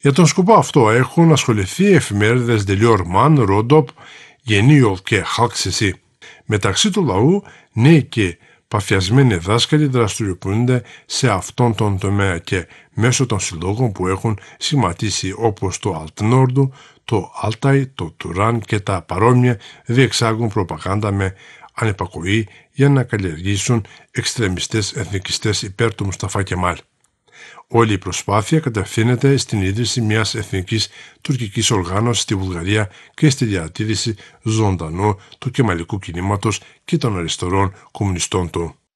Για τον σκοπό αυτό έχουν ασχοληθεί οι εφημερίδες Deliorman, Rodop, Γενίολ και Halksesi. Μεταξύ του λαού, νέοι και παθιασμένοι δάσκαλοι δραστηριοποιούνται σε αυτόν τον τομέα και μέσω των συλλόγων που έχουν σχηματίσει όπως το Altnord, το Altai, το Turan και τα παρόμοια διεξάγουν προπαγάνδα με ανυπακοή για να καλλιεργήσουν εξτρεμιστές εθνικιστές υπέρ του Μουσταφά Κεμάλ. Όλη η προσπάθεια κατευθύνεται στην ίδρυση μιας εθνικής τουρκικής οργάνωσης στη Βουλγαρία και στη διατήρηση ζωντανού του κεμαλικού κινήματος και των αριστερών κομμουνιστών του.